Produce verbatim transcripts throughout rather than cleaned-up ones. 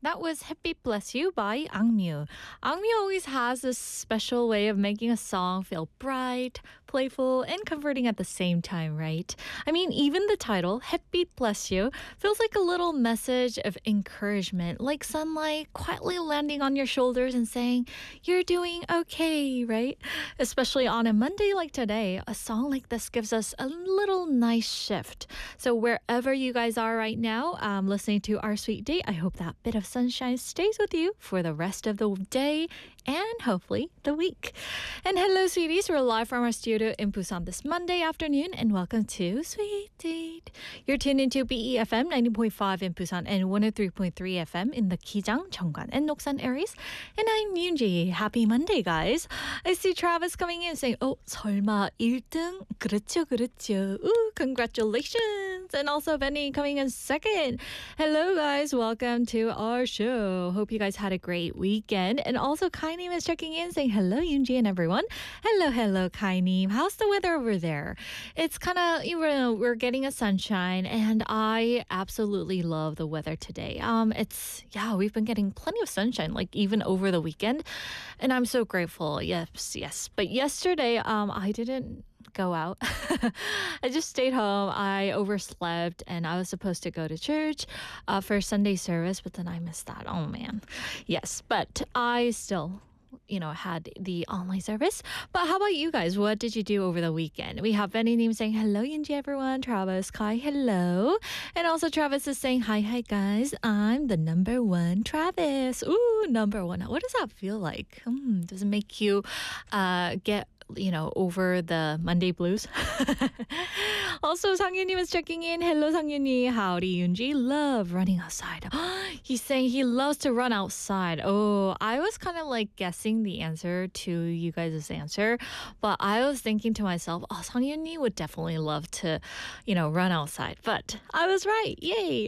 That was Happy Bless You by Angmyu. Angmyu always has this special way of making a song feel bright, playful, and comforting at the same time, right? I mean, even the title, Happy Bless You, feels like a little message of encouragement, like sunlight quietly landing on your shoulders and saying, you're doing okay, right? Especially on a Monday like today, a song like this gives us a little nice shift. So wherever you guys are right now, um, listening to Our Sweet Day, I hope that bit of sunshine stays with you for the rest of the day and hopefully the week. And hello, sweeties. We're live from our studio in Busan this Monday afternoon, and welcome to Sweet Date. You're tuned into B E F M ninety point five in Busan and one oh three point three F M in the Kijang, Cheonggan, and Noksan areas. And I'm Yoonji. Happy Monday, guys. I see Travis coming in saying, oh, 설마 일 등? 그렇죠, 그렇죠. Ooh, congratulations. And also Benny coming in second. Hello, guys. Welcome to our show. Hope you guys had a great weekend. And also, Kainim is checking in saying, hello, Yoonji and everyone. Hello, hello, Kainim. How's the weather over there? It's kind of, you know, we're getting a sunshine, and I absolutely love the weather today. Um, It's, yeah, we've been getting plenty of sunshine, like even over the weekend. And I'm so grateful. Yes, yes. But yesterday, um, I didn't go out. I just stayed home. I overslept, and I was supposed to go to church uh, for Sunday service, but then I missed that. Oh, man. Yes, but I still, you know, had the online service. But how about you guys? What did you do over the weekend? We have Benny Neem saying, hello, Yunji, everyone. Travis, Kai, hello. And also Travis is saying, hi, hi, guys. I'm the number one Travis. Ooh, number one. What does that feel like? Hmm, does it make you uh, get you know, over the Monday blues? Also, Sangyuni was checking in. Hello, Sangyuni. Howdy, Yoonji. Love running outside. He's saying he loves to run outside. Oh, I was kind of like guessing the answer to you guys' answer, but I was thinking to myself, oh, Sangyuni would definitely love to, you know, run outside. But I was right. Yay.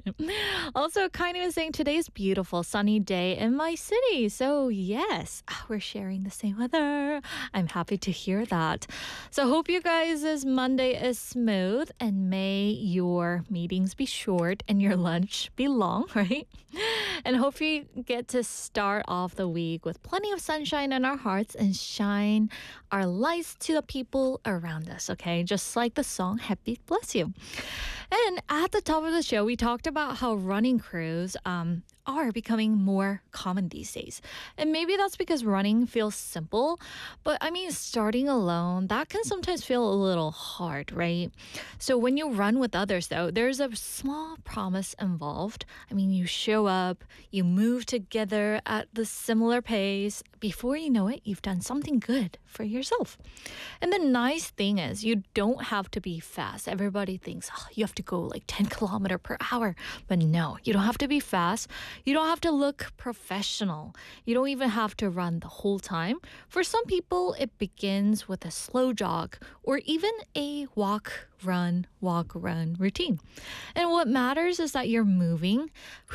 Also, Kaini was saying today's beautiful sunny day in my city. So yes, we're sharing the same weather. I'm happy Happy to hear that. So hope you guys' Monday is smooth, and may your meetings be short and your lunch be long, right? And hope you get to start off the week with plenty of sunshine in our hearts and shine our lights to the people around us, okay? Just like the song Happy Bless You. And at the top of the show, we talked about how running crews um, are becoming more common these days. And maybe that's because running feels simple, but I mean, starting alone, that can sometimes feel a little hard, right? So when you run with others, though, there's a small promise involved. I mean, you show up, you move together at the similar pace. Before you know it, you've done something good for yourself. And the nice thing is, you don't have to be fast. Everybody thinks, oh, you have to go like ten kilometers per hour. But no, you don't have to be fast. You don't have to look professional. You don't even have to run the whole time. For some people, it begins with a slow jog or even a walk, run, walk, run routine. And what matters is that you're moving,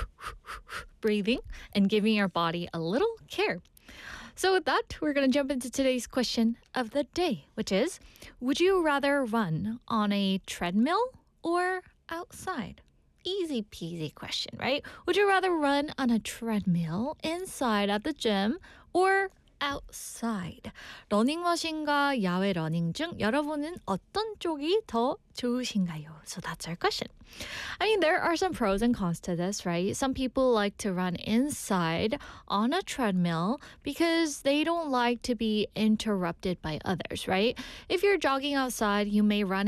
breathing, and giving your body a little care. So with that, we're going to jump into today's question of the day, which is, would you rather run on a treadmill or outside? Easy peasy question, right? Would you rather run on a treadmill inside at the gym or outside? 러닝머신과 야외 러닝 중 여러분은 어떤 쪽이 더 좋으신가요? So that's our question. I mean, there are some pros and cons to this, right? Some people like to run inside on a treadmill because they don't like to be interrupted by others, right? If you're jogging outside, you may run